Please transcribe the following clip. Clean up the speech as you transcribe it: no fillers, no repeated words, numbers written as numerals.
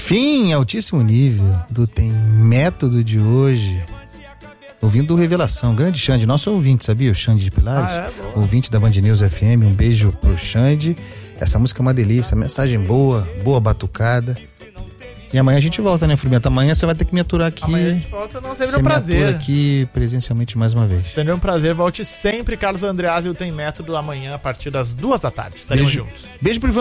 Fim, altíssimo nível do Tem Método de hoje. Ouvindo Revelação, grande Xande, nosso ouvinte, sabia? O Xande de Pilares, ouvinte da Band News FM, um beijo pro Xande. Essa música é uma delícia, mensagem boa, boa batucada. E amanhã a gente volta, né, Frumento? Amanhã você vai ter que me aturar aqui. Amanhã a gente volta, não teve você um prazer. me atura aqui presencialmente mais uma vez. Teve um prazer, volte sempre. Carlos Andreazzi, o Tem Método, amanhã a partir das 2 da tarde. Estaremos juntos. Beijo pro Ivan